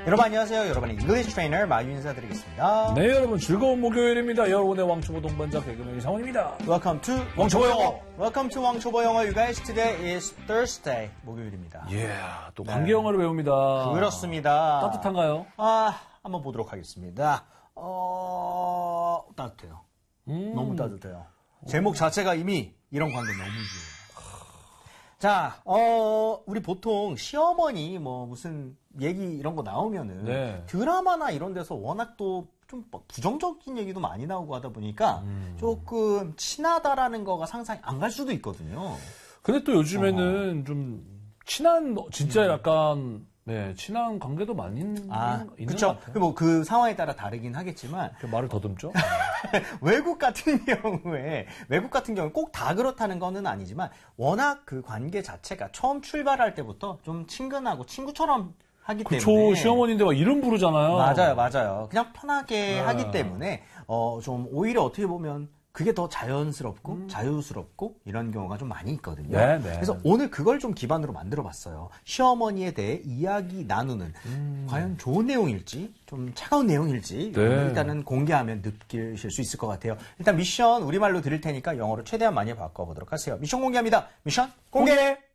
여러분 안녕하세요. 여러분의 잉글리시 트레이너 마유 인사드리겠습니다. 네, 여러분 즐거운 목요일입니다. 여러분의 왕초보 동반자 개그맨 이상원입니다. Welcome to 왕초보 영어. Welcome to 왕초보 영어. You guys, today is Thursday. 목요일입니다. 또 관계 영어를 배웁니다. 그렇습니다. 따뜻한가요? 한번 보도록 하겠습니다. 따뜻해요. 너무 따뜻해요. 제목 자체가 이미 이런 관계 너무 좋아요. 자, 우리 보통 시어머니 무슨 얘기 이런 거 나오면은 네. 드라마나 이런 데서 워낙 또 좀 부정적인 얘기도 많이 나오고 하다 보니까 조금 친하다라는 거가 상상이 안 갈 수도 있거든요. 근데 또 요즘에는 좀 친한 진짜 약간 친한 관계도 많이 있는 그렇죠. 것 같아요. 그 상황에 따라 다르긴 하겠지만 말을 더듬죠? 외국 같은 경우에 꼭 다 그렇다는 거는 아니지만 워낙 그 관계 자체가 처음 출발할 때부터 좀 친근하고 친구처럼 하기 때문에 시어머니인데 막 이름 부르잖아요. 맞아요. 그냥 편하게 하기 때문에 좀 오히려 어떻게 보면 그게 더 자연스럽고 자유스럽고 이런 경우가 좀 많이 있거든요. 그래서 오늘 그걸 좀 기반으로 만들어봤어요. 시어머니에 대해 이야기 나누는 과연 좋은 내용일지 좀 차가운 내용일지 일단은 공개하면 느끼실 수 있을 것 같아요. 일단 미션 우리말로 드릴 테니까 영어로 최대한 많이 바꿔보도록 하세요. 미션 공개합니다. 미션 공개!